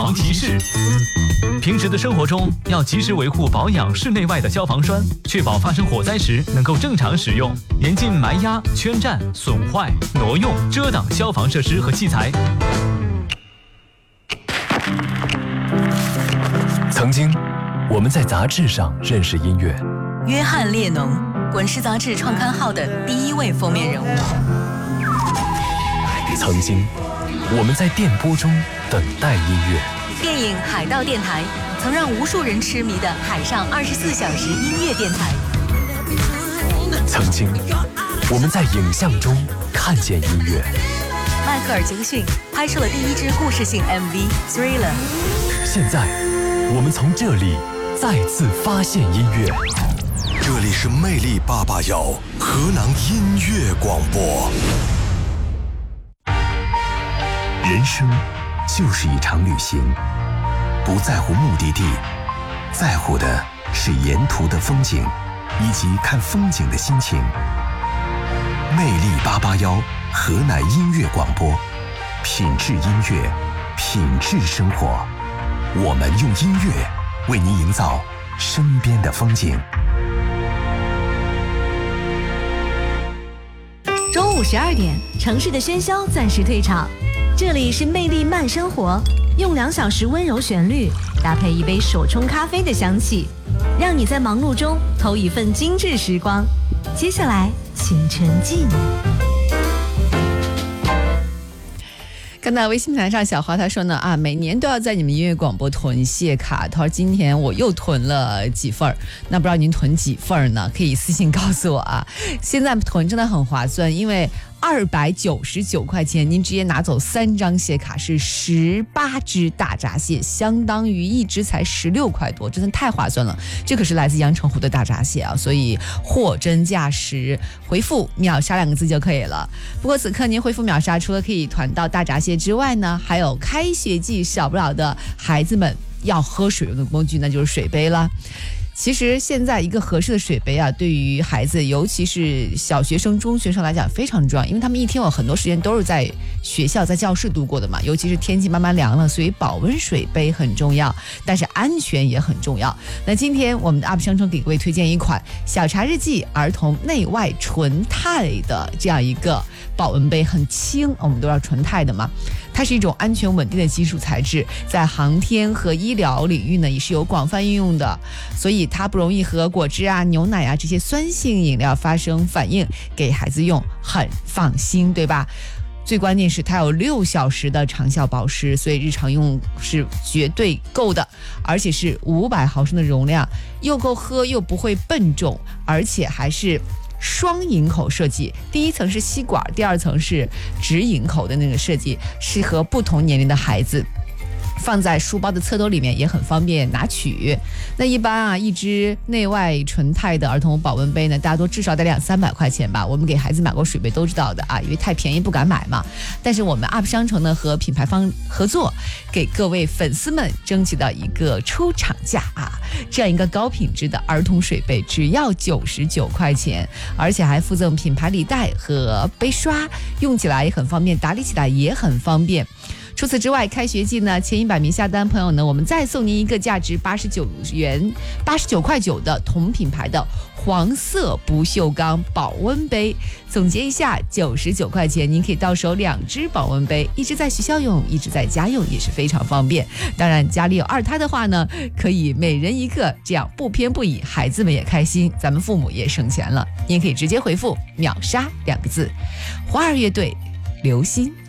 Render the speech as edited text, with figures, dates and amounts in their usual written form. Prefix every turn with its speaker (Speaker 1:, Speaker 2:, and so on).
Speaker 1: 防提示。平时的生活中要及时维护保养室内外的消防栓，确保发生火灾时能够正常使用，严禁埋压、圈占、损坏、挪用、遮挡消防设施和器材。
Speaker 2: 曾经，我们在杂志上认识音乐。
Speaker 3: 约翰列侬，滚石杂志创刊号的第1位封面人物。
Speaker 2: 曾经，我们在电波中等待音乐。
Speaker 3: 电影《海盗电台》曾让无数人痴迷的海上24小时音乐电台。
Speaker 2: 曾经，我们在影像中看见音乐。
Speaker 3: 迈克尔·杰克逊拍摄了第1支故事性 MV《Thriller》。
Speaker 2: 现在，我们从这里再次发现音乐。
Speaker 4: 这里是魅力881河南音乐广播。
Speaker 2: 人生就是一场旅行，不在乎目的地，在乎的是沿途的风景以及看风景的心情。魅力881河南音乐广播，品质音乐，品质生活。我们用音乐为您营造身边的风景。
Speaker 5: 中午12点，城市的喧嚣暂时退场，这里是魅力慢生活，用2小时温柔旋律搭配一杯手冲咖啡的香气，让你在忙碌中偷一份精致时光。接下来请沉浸。
Speaker 6: 看到微信平台上小花她说呢每年都要在你们音乐广播囤谢卡，她说今天我又囤了几份，那不知道您囤几份呢？可以私信告诉我啊。现在囤真的很划算，因为299块钱，您直接拿走3张谢卡，是18只大闸蟹，相当于1只才16块多，真的太划算了。这可是来自阳澄湖的大闸蟹啊，所以货真价实，回复秒杀2个字就可以了。不过此刻您回复秒杀，除了可以团到大闸蟹之外呢，还有开学季少不了的孩子们要喝水用的工具，那就是水杯了。其实现在一个合适的水杯啊，对于孩子，尤其是小学生、中学生来讲非常重要，因为他们一天有很多时间都是在学校、在教室度过的嘛。尤其是天气慢慢凉了，所以保温水杯很重要，但是安全也很重要。那今天我们的 UP 商城给各位推荐一款小茶日记儿童内外纯钛的这样一个保温杯，很轻，我们都要纯钛的嘛。它是一种安全稳定的金属材质，在航天和医疗领域呢也是有广泛应用的，所以它不容易和果汁啊、牛奶啊这些酸性饮料发生反应，给孩子用很放心，对吧？最关键是它有6小时的长效保湿，所以日常用是绝对够的，而且是500毫升的容量，又够喝又不会笨重，而且还是双饮口设计，第1层是吸管，第2层是直饮口的那个设计，适合不同年龄的孩子。放在书包的侧兜里面也很方便拿取。那一般一支内外纯钛的儿童保温杯呢，大家都至少得200-300块钱吧。我们给孩子买过水杯都知道的因为太便宜不敢买嘛。但是我们 UP 商城呢和品牌方合作，给各位粉丝们争取到一个出厂价这样一个高品质的儿童水杯只要99块钱，而且还附赠品牌礼袋和杯刷，用起来也很方便，打理起来也很方便。除此之外，开学季呢，前100名下单朋友呢，我们再送您一个价值89块9的同品牌的黄色不锈钢保温杯。总结一下，99块钱您可以到手2只保温杯，一只在学校用，一只在家用，也是非常方便。当然家里有2胎的话呢，可以每人一个，这样不偏不倚，孩子们也开心，咱们父母也省钱了。您可以直接回复秒杀2个字，花儿乐队流星。